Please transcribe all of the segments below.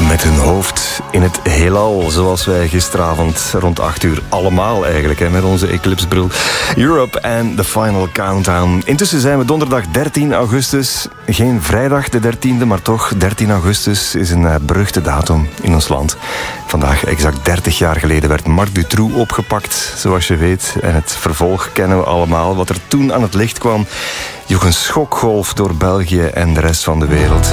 Met hun hoofd in het heelal, zoals wij gisteravond rond 8 uur allemaal eigenlijk, hè, met onze Eclipse-bril. Europe and the Final Countdown. Intussen zijn we donderdag 13 augustus. Geen vrijdag de 13e, maar toch 13 augustus is een beruchte datum in ons land. Vandaag, exact 30 jaar geleden, werd Marc Dutroux opgepakt, zoals je weet. En het vervolg kennen we allemaal. Wat er toen aan het licht kwam, joeg een schokgolf door België en de rest van de wereld.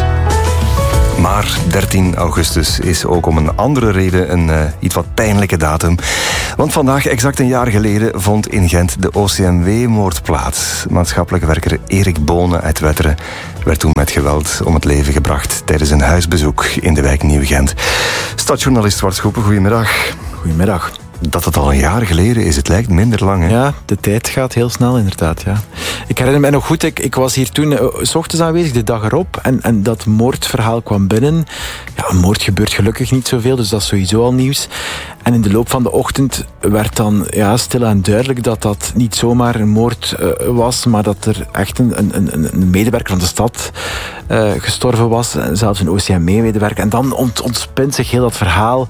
Maar 13 augustus is ook om een andere reden een iets wat pijnlijke datum. Want vandaag, exact een jaar geleden, vond in Gent de OCMW-moord plaats. Maatschappelijk werker Erik Bonen uit Wetteren werd toen met geweld om het leven gebracht tijdens een huisbezoek in de wijk Nieuw-Gent. Stadsjournalist Bart Schoepen, goedemiddag. Goedemiddag. Dat het al een jaar geleden is, het lijkt minder lang, hè? Ja, de tijd gaat heel snel inderdaad, ja. Ik herinner me nog goed, ik was hier toen 's ochtends aanwezig, de dag erop, en dat moordverhaal kwam binnen. Ja, een moord gebeurt gelukkig niet zoveel, dus dat is sowieso al nieuws. En in de loop van de ochtend werd dan stilaan duidelijk dat dat niet zomaar een moord was, maar dat er echt een medewerker van de stad gestorven was, zelfs een OCMW-medewerker. En dan ontspint zich heel dat verhaal.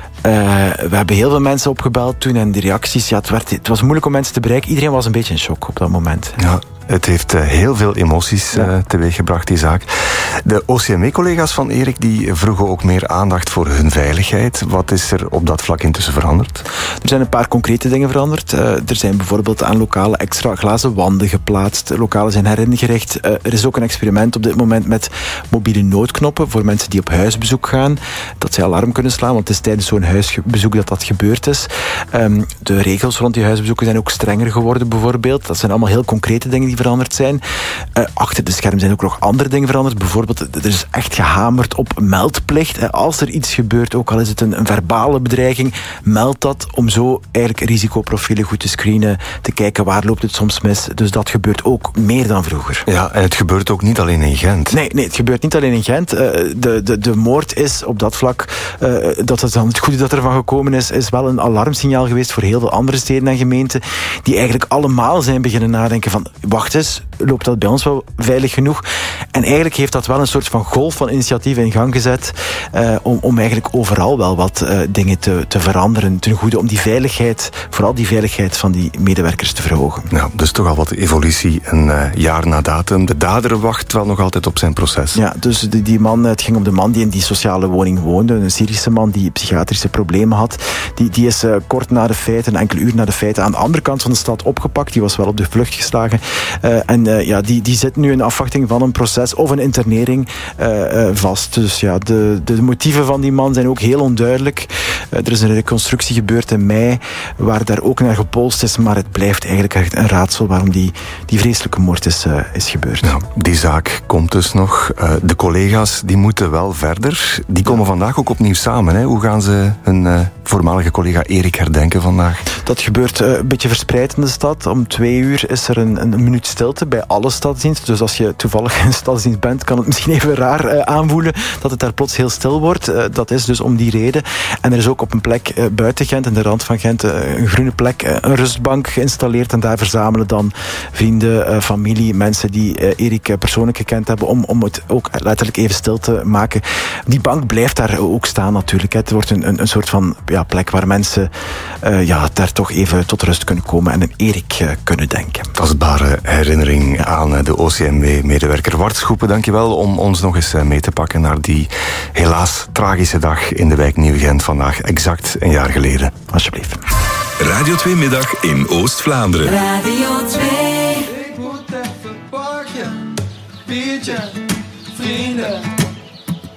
We hebben heel veel mensen opgebeld toen en de reacties, het was moeilijk om mensen te bereiken. Iedereen was een beetje in shock op dat moment. Ja, het heeft heel veel emoties teweeggebracht, die zaak. De OCMW-collega's van Erik die vroegen ook meer aandacht voor hun veiligheid. Wat is er op dat vlak intussen veranderd? Er zijn een paar concrete dingen veranderd. Er zijn bijvoorbeeld aan lokalen extra glazen wanden geplaatst. Lokalen zijn heringericht. Er is ook een experiment op dit moment met mobiele noodknoppen voor mensen die op huisbezoek gaan. Dat zij alarm kunnen slaan, want het is tijdens zo'n huisbezoek dat gebeurd is. De regels rond die huisbezoeken zijn ook strenger geworden bijvoorbeeld. Dat zijn allemaal heel concrete dingen die veranderd zijn. Achter de scherm zijn ook nog andere dingen veranderd. Bijvoorbeeld, er is echt gehamerd op meldplicht. Als er iets gebeurt, ook al is het een verbale bedreiging, meld dat om zo eigenlijk risicoprofielen goed te screenen, te kijken waar loopt het soms mis. Dus dat gebeurt ook meer dan vroeger. Ja, en het gebeurt ook niet alleen in Gent. Nee, het gebeurt niet alleen in Gent. De moord is op dat vlak, dat is dan het goede dat ervan gekomen is wel een alarmsignaal geweest voor heel veel andere steden en gemeenten, die eigenlijk allemaal zijn beginnen nadenken van, wacht eens, loopt dat bij ons wel veilig genoeg? En eigenlijk heeft dat wel een soort van golf van initiatieven in gang gezet om eigenlijk overal wel wat dingen te veranderen ten goede, om die veiligheid, vooral die veiligheid van die medewerkers te verhogen. Ja, dus toch al wat evolutie een jaar na datum. De dader wacht wel nog altijd op zijn proces. Ja, dus die man, het ging om de man die in die sociale woning woonde, een Syrische man die psychiatrische problemen had. Die is kort na de feiten, een enkele uur na de feiten, aan de andere kant van de stad opgepakt. Die was wel op de vlucht geslagen. Die zit nu in afwachting van een proces of een internering vast. Dus ja, de motieven van die man zijn ook heel onduidelijk. Er is een reconstructie gebeurd in mei, waar daar ook naar gepolst is, maar het blijft eigenlijk echt een raadsel waarom die vreselijke moord is gebeurd. Nou, die zaak komt dus nog. De collega's die moeten wel verder. Die komen vandaag ook opnieuw samen. Hè? Hoe gaan ze hun voormalige collega Erik herdenken vandaag? Dat gebeurt een beetje verspreid in de stad. Om 2 uur is er een minuut stilte bij alle stadsdiensten. Dus als je toevallig in stadsdienst bent, kan het misschien even raar aanvoelen dat het daar plots heel stil wordt. Dat is dus om die reden. En er is ook op een plek buiten Gent, in de rand van Gent, een groene plek, een rustbank geïnstalleerd. En daar verzamelen dan vrienden, familie, mensen die Erik persoonlijk gekend hebben, om het ook letterlijk even stil te maken. Die bank blijft daar ook staan natuurlijk. Het wordt een soort van plek waar mensen daar toch even tot rust kunnen komen en aan Erik kunnen denken. Tastbare herinnering aan de OCMW-medewerker Bart Schoepen. Dankjewel om ons nog eens mee te pakken naar die helaas tragische dag in de wijk Nieuw-Gent vandaag, exact een jaar geleden. Alsjeblieft. Radio 2 Middag in Oost-Vlaanderen. Radio 2. Ik moet even pakken, biertje, vrienden.